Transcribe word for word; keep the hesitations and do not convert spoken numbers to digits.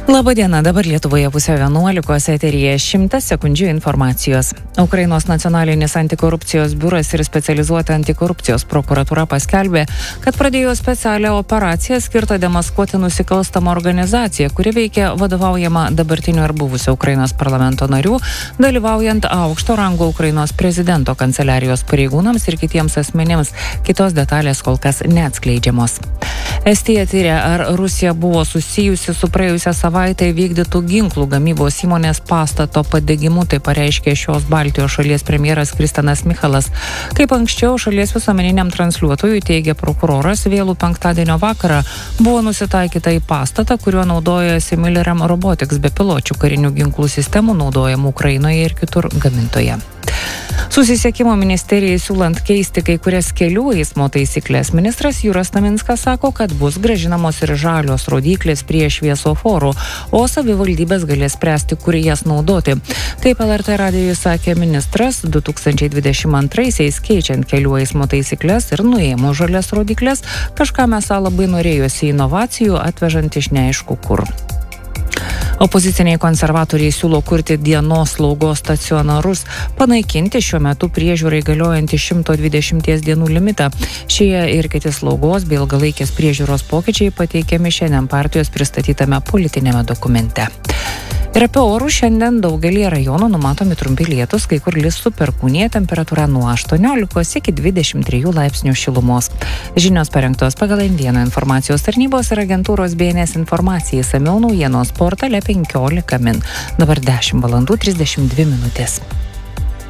Labadiena, dabar Lietuvoje pusė vienuolikos, eteryje šimtas sekundžių informacijos. Ukrainos nacionalinis antikorupcijos biuras ir specializuota antikorupcijos prokuratūra paskelbė, kad pradėjo specialią operaciją skirtą demaskuoti nusikalstamą organizaciją, kuri veikia vadovaujama dabartinio ir buvusio Ukrainos parlamento narių, dalyvaujant aukšto rango Ukrainos prezidento kanceliarijos pareigūnams ir kitiems asmenims. Kitos detalės kol kas neatskleidžiamos. Estija tyria, ar Rusija buvo susijusi su praėjusią savaitę vykdytų ginklų gamybos įmonės pastato padegimu, tai pareiškė šios Baltijos šalies premjeras Kristianas Michalas. Kaip anksčiau šalies visuomeniniam transliuotojui teigė prokuroras, vėlų penktadienio vakarą buvo nusitaikyta į pastatą, kuriuo naudojasi Millennium Robotics bepiločių karinių ginklų sistemų naudojamų Ukrainoje ir kitur gamintoje. Susisiekimo ministerijai siūlant keisti kai kurias kelių eismo taisyklės, ministras Juras Taminskas sako, kad bus grąžinamos ir žalios rodyklės prie šviesoforų, o savivaldybės galės spręsti, kur jas naudoti. Kaip L R T radijui sakė ministras, du tūkstančiai dvidešimt antraisiais keičiant kelių eismo taisyklės ir nuėmus žalias rodyklės, kažkam esą labai norėjosi inovacijų, atvežant iš neaišku kur. Opoziciniai konservatoriai siūlo kurti dienos slaugos stacionarus, panaikinti šiuo metu priežiūrai galiojantį šimto dvidešimties dienų limitą. Šie ir kiti slaugos bei ilgalaikės priežiūros pokyčiai pateikiami šiandien partijos pristatytame politinėme dokumente. Ir apie orų šiandien daugelį rajonų numatomi trumpi lietūs, kai kur lis su perkūnija, temperatūra nuo aštuoniolikos iki dvidešimt trijų laipsnių šilumos. Žinios parengtos pagal N vieną informacijos tarnybos ir agentūros B N S informacijai, išsamiau naujienos portale penkiolika min. Dabar dešimt valandų trisdešimt dvi minutės.